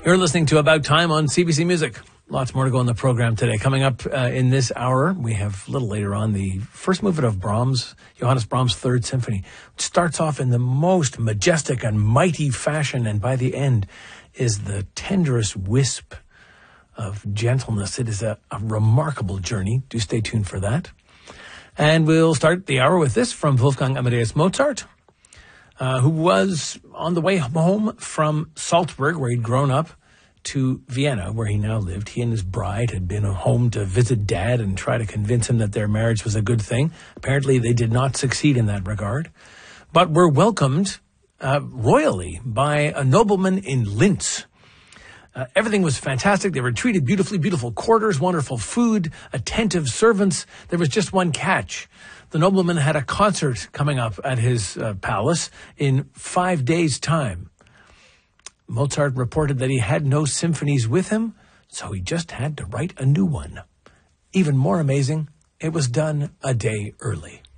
You're listening to About Time on CBC Music. Lots more to go on the program today. Coming up in this hour, we have a little later on the first movement of Johannes Brahms' Third Symphony. It starts off in the most majestic and mighty fashion, and by the end is the tenderest wisp of gentleness. It is a remarkable journey. Do stay tuned for that. And we'll start the hour with this from Wolfgang Amadeus Mozart, who was on the way home from Salzburg, where he'd grown up, to Vienna, where he now lived. He and his bride had been home to visit Dad and try to convince him that their marriage was a good thing. Apparently, they did not succeed in that regard, but were welcomed royally by a nobleman in Linz. Everything was fantastic. They were treated beautifully, beautiful quarters, wonderful food, attentive servants. There was just one catch. The nobleman had a concert coming up at his palace in 5 days' time. Mozart reported that he had no symphonies with him, so he just had to write a new one. Even more amazing, it was done a day early.